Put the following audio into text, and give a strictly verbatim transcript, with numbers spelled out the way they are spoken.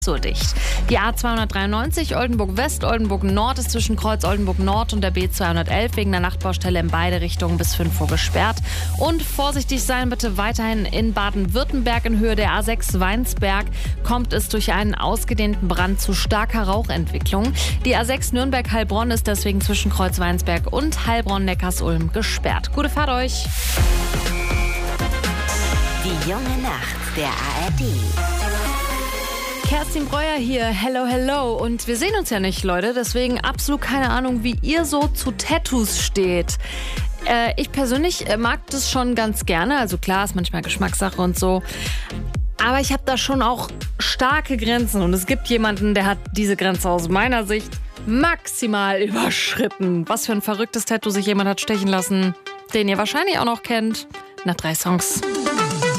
So dicht. Die A zweihundertdreiundneunzig Oldenburg West, Oldenburg Nord ist zwischen Kreuz Oldenburg Nord und der B zweihundertelf wegen der Nachtbaustelle in beide Richtungen bis fünf Uhr gesperrt. Und vorsichtig sein bitte weiterhin in Baden-Württemberg in Höhe der A sechs Weinsberg kommt es durch einen ausgedehnten Brand zu starker Rauchentwicklung. Die A sechs Nürnberg-Heilbronn ist deswegen zwischen Kreuz Weinsberg und Heilbronn-Neckarsulm gesperrt. Gute Fahrt euch! Die junge Nacht der A R D. Kerstin Breuer hier, hello, hello. Und wir sehen uns ja nicht, Leute, deswegen absolut keine Ahnung, wie ihr so zu Tattoos steht. Äh, ich persönlich äh, mag das schon ganz gerne, also klar, ist manchmal Geschmackssache und so. Aber ich habe da schon auch starke Grenzen und es gibt jemanden, der hat diese Grenze aus meiner Sicht maximal überschritten. Was für ein verrücktes Tattoo sich jemand hat stechen lassen, den ihr wahrscheinlich auch noch kennt. Nach drei Songs.